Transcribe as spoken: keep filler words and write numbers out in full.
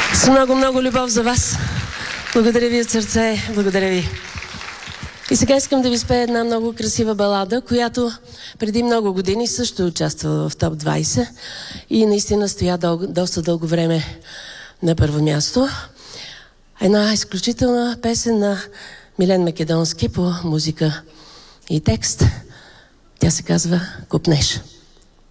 С много-много любов за вас. Благодаря ви от сърце. Благодаря ви. И сега искам да ви спея една много красива балада, която преди много години също участвала в топ двайсет и наистина стоя дълго, доста дълго време на първо място. Една изключителна песен на Милен Македонски по музика и текст. Тя се казва "Копнеш".